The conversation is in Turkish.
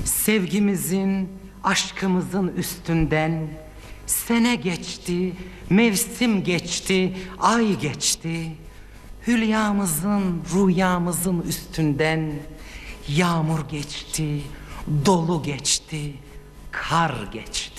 Sevgimizin, aşkımızın üstünden sene geçti, mevsim geçti, ay geçti. Hülyamızın, rüyamızın üstünden yağmur geçti, dolu geçti, kar geçti.